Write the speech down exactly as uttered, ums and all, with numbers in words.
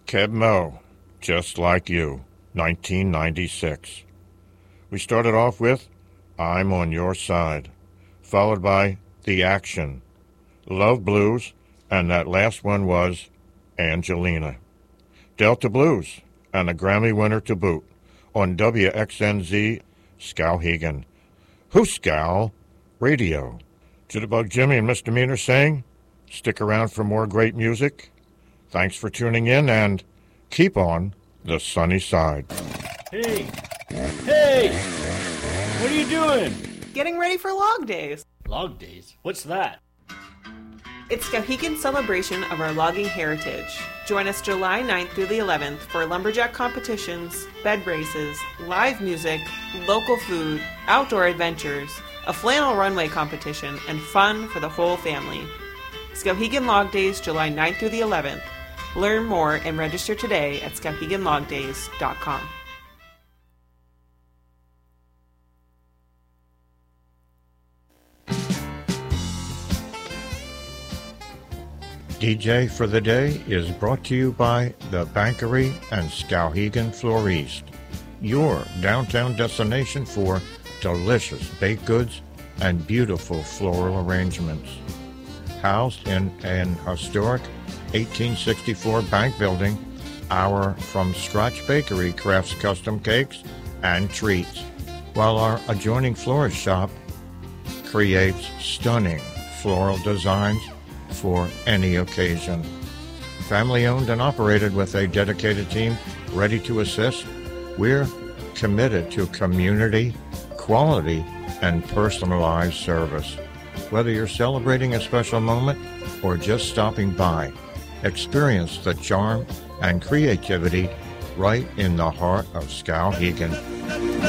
Keb Mo, Just Like You, nineteen ninety-six. We started off with I'm on Your Side, followed by The Action, Love Blues, and that last one was Angelina. Delta Blues, and a Grammy winner to boot, on W X N Z Skowhegan. Hooskow Radio. Jitterbug Jimmy and Misdemeanor saying, stick around for more great music. Thanks for tuning in, and keep on the sunny side. Hey! Hey! What are you doing? Getting ready for Log Days. Log Days? What's that? It's Skowhegan's celebration of our logging heritage. Join us July ninth through the eleventh for lumberjack competitions, bed races, live music, local food, outdoor adventures, a flannel runway competition, and fun for the whole family. Skowhegan Log Days, July ninth through the eleventh. Learn more and register today at skowhegan log days dot com. D J for the Day is brought to you by The Bankery and Skowhegan Floriste, your downtown destination for delicious baked goods and beautiful floral arrangements. Housed in an historic eighteen sixty-four bank building, our From Scratch Bakery crafts custom cakes and treats, while our adjoining florist shop creates stunning floral designs for any occasion. Family owned and operated with a dedicated team ready to assist, we're committed to community, quality, and personalized service. Whether you're celebrating a special moment or just stopping by, experience the charm and creativity right in the heart of Skowhegan.